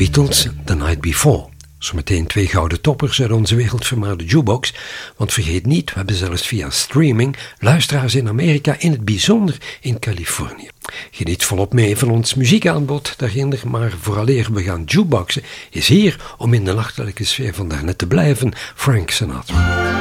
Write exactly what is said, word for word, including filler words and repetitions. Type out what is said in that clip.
Beatles, The Night Before. Zometeen twee gouden toppers uit onze wereldvermaarde jukebox. Want vergeet niet, we hebben zelfs via streaming luisteraars in Amerika, in het bijzonder in Californië. Geniet volop mee van ons muziekaanbod daarginder, maar vooraleer we gaan jukeboxen, is hier, om in de nachtelijke sfeer van daarnet te blijven, Frank Sinatra.